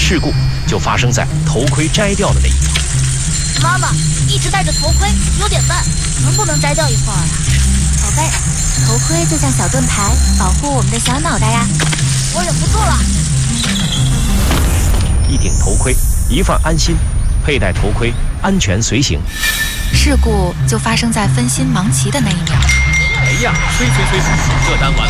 事故就发生在头盔摘掉的那一秒。 妈妈一直戴着头盔有点慢，能不能摘掉一会儿啊？ 宝贝，头盔就像小盾牌，保护我们的小脑袋呀。 我忍不住了。 一顶头盔，一份安心，佩戴头盔，安全随行。 事故就发生在分心忙齐的那一秒。 哎呀，催，这单完了。